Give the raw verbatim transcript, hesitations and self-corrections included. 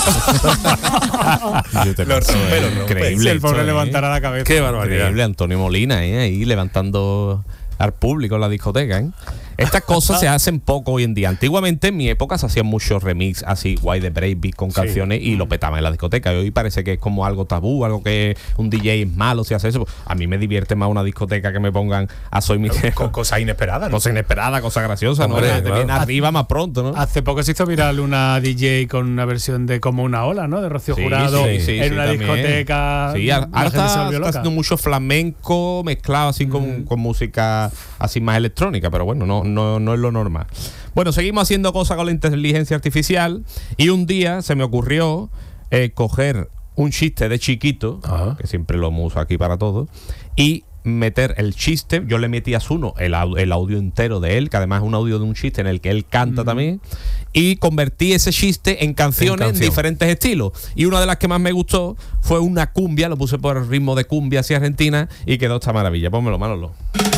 Yo te Lo paso, rompe, eh, lo rompe. increíble. Si el pobre esto, levantará eh. la cabeza. Qué barbaridad. Increíble, Antonio Molina, eh, ahí levantando al público en la discoteca, ¿eh? Estas cosas se hacen poco hoy en día. Antiguamente, en mi época, se hacían muchos remix así, guay de breakbeat con canciones y lo petaban en la discoteca. Y hoy parece que es como algo tabú, algo que un D J es malo si hace eso. A mí me divierte más una discoteca que me pongan a Soy mi Con cosas inesperadas, ¿no? cosa inesperada, cosa graciosa, ¿no? Hombre, Que te claro. viene arriba más pronto, ¿no? Hace poco se hizo viral una D J con una versión de Como una ola, ¿no? De Rocío Sí, Jurado sí, sí, en sí, una también. discoteca. Sí, la ahora gente se está, volvió está loca. haciendo mucho flamenco mezclado así con, con música así más electrónica, pero bueno, no, no, no es lo normal. Bueno, seguimos haciendo cosas con la inteligencia artificial y un día se me ocurrió eh, coger un chiste de Chiquito, Ajá. que siempre lo uso aquí para todo, y meter el chiste. Yo le metí a Zuno el, au- el audio entero de él, que además es un audio de un chiste en el que él canta mm. también, y convertí ese chiste en canciones en, en diferentes estilos. Y una de las que más me gustó fue una cumbia, lo puse por el ritmo de cumbia hacia Argentina y quedó esta maravilla. Pónmelo, Manolo.